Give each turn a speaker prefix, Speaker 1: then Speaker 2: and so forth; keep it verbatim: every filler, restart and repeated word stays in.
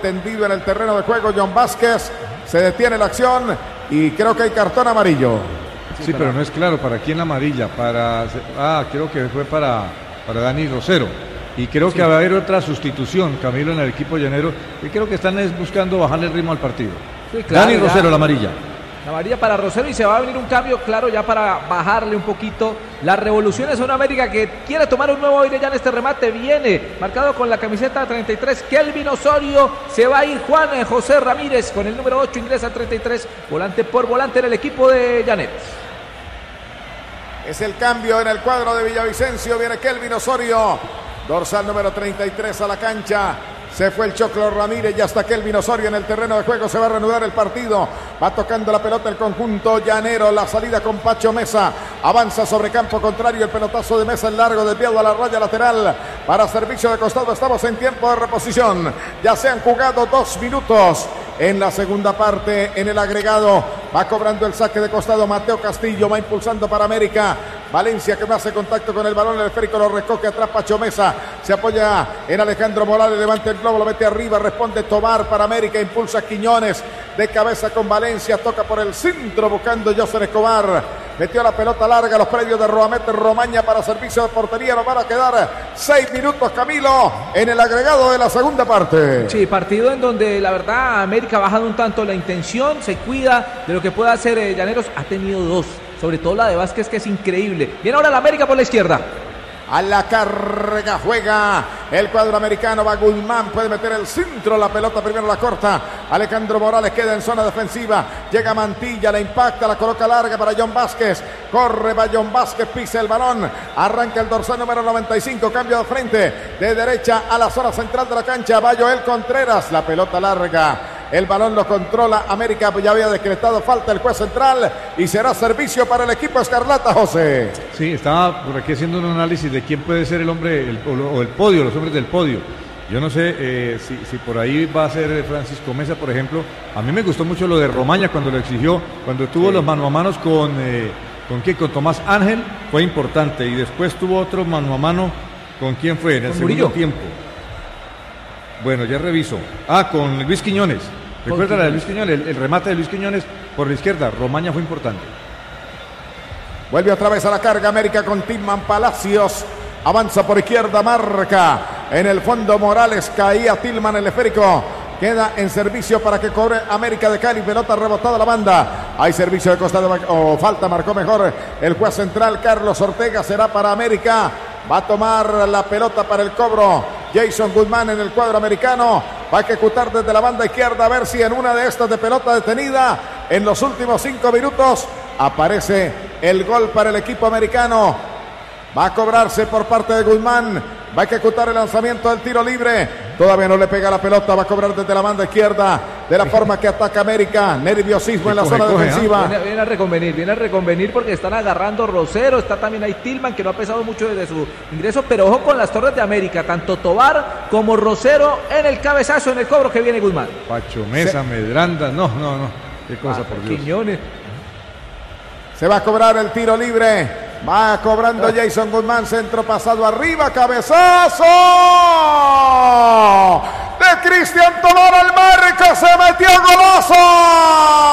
Speaker 1: tendido en el terreno de juego John Vázquez. Se detiene la acción y creo que hay cartón amarillo.
Speaker 2: Sí, pero no es claro para quién la amarilla. Para ah, creo que fue para, para Dani Rosero. Y creo sí. que va a haber otra sustitución, Camilo, en el equipo llanero. Y creo que están es buscando bajarle el ritmo al partido.
Speaker 3: Sí, claro,
Speaker 2: Dani
Speaker 3: ya.
Speaker 2: Rosero, la amarilla.
Speaker 3: La amarilla para Rosero y se va a venir un cambio, claro, ya para bajarle un poquito las revoluciones a una América que quiere tomar un nuevo aire ya en este remate. Viene marcado con la camiseta treinta y tres, Kelvin Osorio. Se va a ir Juan José Ramírez con el número ocho, ingresa treinta y tres, volante por volante en el equipo de Llaneros.
Speaker 1: Es el cambio en el cuadro de Villavicencio. Viene Kelvin Osorio, dorsal número treinta y tres a la cancha. Se fue el Choclo Ramírez, ya está Kelvin Osorio en el terreno de juego. Se va a reanudar el partido. Va tocando la pelota el conjunto llanero. La salida con Pacho Mesa. Avanza sobre campo contrario. El pelotazo de Mesa en largo, desviado a la raya lateral. Para servicio de costado. Estamos en tiempo de reposición. Ya se han jugado dos minutos en la segunda parte. En el agregado va cobrando el saque de costado Mateo Castillo. Va impulsando para América. Valencia que me hace contacto con el balón. El esférico lo recoge atrás Pacho Mesa. Se apoya en Alejandro Morales. Levanta el globo, lo mete arriba. Responde Tobar para América. Impulsa Quiñones. De cabeza con Valencia. Toca por el centro buscando José Escobar. Metió la pelota larga. Los predios de Roamete Romaña para servicio de portería. Nos van a quedar seis minutos, Camilo, en el agregado de la segunda parte.
Speaker 3: Sí, partido en donde la verdad América ha bajado un tanto la intención. Se cuida de lo que pueda hacer eh, Llaneros. Ha tenido dos. Sobre todo la de Vázquez, que es increíble. Viene ahora la América por la izquierda.
Speaker 1: A la carga juega el cuadro americano. Va Guzmán, puede meter el centro. La pelota primero la corta. Alejandro Morales queda en zona defensiva. Llega Mantilla, la impacta, la coloca larga para John Vázquez. Corre, va John Vázquez, pisa el balón. Arranca el dorsal número noventa y cinco. Cambio de frente de derecha a la zona central de la cancha. Va Joel Contreras. La pelota larga. El balón lo controla América, ya había decretado falta el juez central y será servicio para el equipo escarlata, José.
Speaker 2: Sí, estaba por aquí haciendo un análisis de quién puede ser el hombre el, o el podio, los hombres del podio. Yo no sé eh, si, si por ahí va a ser Francisco Mesa, por ejemplo. A mí me gustó mucho lo de Romaña cuando lo exigió, cuando tuvo sí. los mano a manos con, eh, ¿con quién? Con Tomás Ángel, fue importante. Y después tuvo otro mano a mano, ¿con quién fue? En el segundo Murillo. tiempo. Bueno, ya reviso. Ah, con Luis Quiñones. Recuerda la de Luis Quiñones, el, el remate de Luis Quiñones por la izquierda. Romaña fue importante.
Speaker 1: Vuelve otra vez a la carga América con Tilman Palacios. Avanza por izquierda, marca. En el fondo Morales, caía Tilman, el esférico. Queda en servicio para que cobre América de Cali. Pelota rebotada a la banda. Hay servicio de costado o falta, marcó mejor el juez central Carlos Ortega. Será para América. Va a tomar la pelota para el cobro Jason Guzmán en el cuadro americano. Va a ejecutar desde la banda izquierda a ver si en una de estas de pelota detenida en los últimos cinco minutos aparece el gol para el equipo americano. Va a cobrarse por parte de Guzmán. Va a ejecutar el lanzamiento del tiro libre. Todavía no le pega la pelota. Va a cobrar desde la banda izquierda. De la forma que ataca América. Nerviosismo en la zona defensiva.
Speaker 3: Viene, viene a reconvenir, viene a reconvenir porque están agarrando Rosero. Está también ahí Tilman, que no ha pesado mucho desde su ingreso. Pero ojo con las torres de América. Tanto Tobar como Rosero en el cabezazo, en el cobro que viene Guzmán.
Speaker 2: Pacho Mesa, Se... Medranda. No, no, no. Qué cosa, ah, por Dios.
Speaker 3: Quiñones.
Speaker 1: Se va a cobrar el tiro libre. Va cobrando Jason Guzmán, centro pasado arriba, cabezazo de Cristian Tobar al marco, se metió golazo.